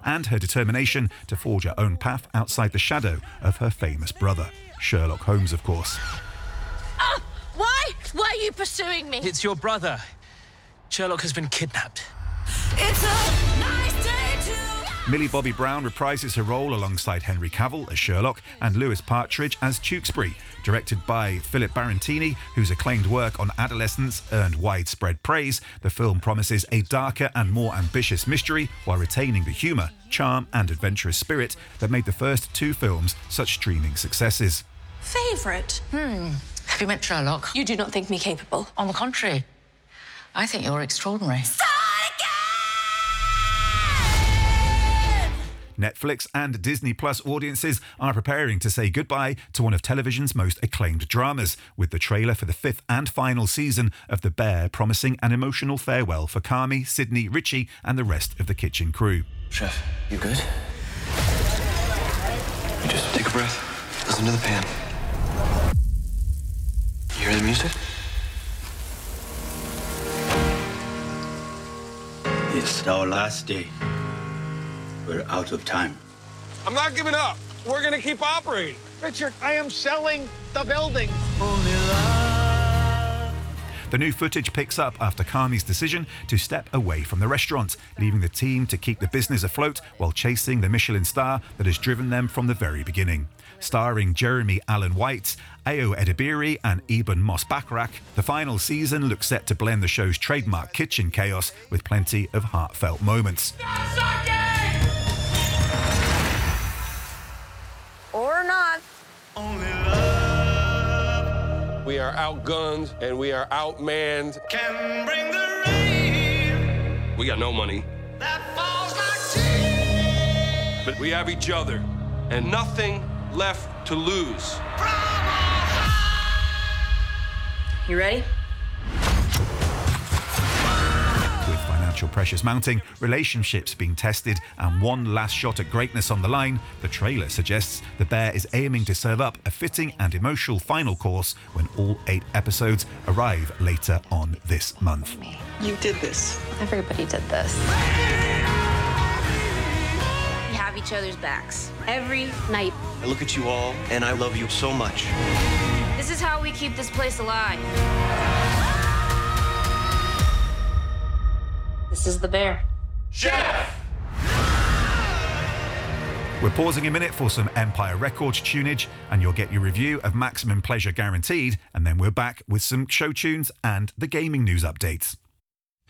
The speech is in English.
and her determination to forge her own path outside the shadow of her famous brother. Sherlock Holmes, of course. Why? Why are you pursuing me? It's your brother. Sherlock has been kidnapped. It's a nice day to... Millie Bobby Brown reprises her role alongside Henry Cavill as Sherlock and Lewis Partridge as Tewkesbury. Directed by Philip Barantini, whose acclaimed work on adolescence earned widespread praise, the film promises a darker and more ambitious mystery while retaining the humour, charm and adventurous spirit that made the first two films such streaming successes. Favourite? Have you met Sherlock? You do not think me capable? On the contrary, I think you're extraordinary. Netflix and Disney Plus audiences are preparing to say goodbye to one of television's most acclaimed dramas, with the trailer for the fifth and final season of The Bear promising an emotional farewell for Carmy, Sydney, Richie and the rest of the kitchen crew. Chef, you good? You just take a breath, listen to the pan. You hear the music? It's our last day. We're out of time. I'm not giving up. We're gonna keep operating. Richard, I am selling the building. The new footage picks up after Carmy's decision to step away from the restaurant, leaving the team to keep the business afloat while chasing the Michelin star that has driven them from the very beginning. Starring Jeremy Allen White, Ayo Edebiri and Eben Moss Bacharach, the final season looks set to blend the show's trademark kitchen chaos with plenty of heartfelt moments. Or not. We are outgunned and we are outmanned. Can bring the rain. We got no money, That falls like tea. but we have each other and nothing left to lose. You ready? With financial pressures mounting, relationships being tested, and one last shot at greatness on the line, the trailer suggests The Bear is aiming to serve up a fitting and emotional final course when all 8 episodes arrive later on this month. You did this. Everybody did this. We have each other's backs. Every night. I look at you all, and I love you so much. This is how we keep this place alive. This is The Bear. Chef! We're pausing a minute for some Empire Records tunage, and you'll get your review of Maximum Pleasure Guaranteed, and then we're back with some show tunes and the gaming news updates.